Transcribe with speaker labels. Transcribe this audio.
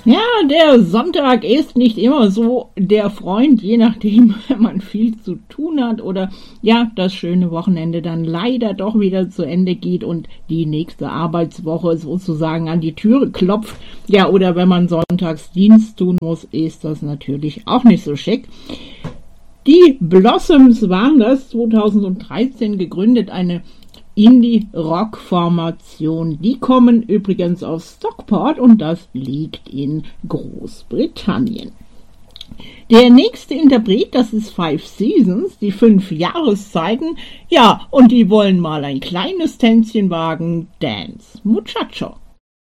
Speaker 1: Ja, der Sonntag ist nicht immer so der Freund, je nachdem, wenn man viel zu tun hat oder ja, das schöne Wochenende dann leider doch wieder zu Ende geht und die nächste Arbeitswoche sozusagen an die Türe klopft. Ja, oder wenn man sonntags Dienst tun muss, ist das natürlich auch nicht so schick. Die Blossoms waren das 2013 gegründet, eine Indie-Rock-Formation. Die kommen übrigens aus Stockport und das liegt in Großbritannien. Der nächste Interpret, das ist Five Seasons, die 5 Jahreszeiten. Ja, und die wollen mal ein kleines Tänzchen wagen. Dance Muchacho.